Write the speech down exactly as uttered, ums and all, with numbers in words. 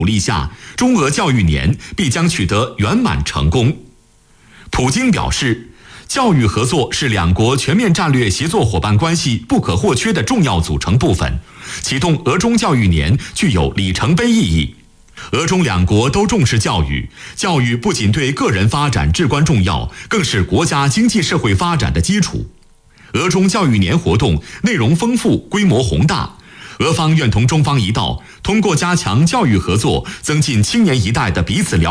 努力下，中俄教育年必将取得圆满成功。普京表示，教育合作是两国全面战略协作伙伴关系不可或缺的重要组成部分，启动俄中教育年具有里程碑意义。俄中两国都重视教育，教育不仅对个人发展至关重要，更是国家经济社会发展的基础。俄中教育年活动内容丰富，规模宏大。俄方愿同中方一道，通过加强教育合作，增进青年一代的彼此了解。